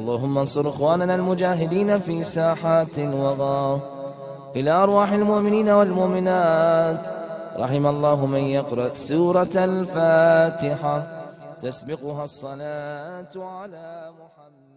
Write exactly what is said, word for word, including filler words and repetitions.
اللهم انصر إخواننا المجاهدين في ساحات الوغى. إلى أرواح المؤمنين والمؤمنات. رحم الله من يقرأ سورة الفاتحة تسبقها الصلاة على محمد.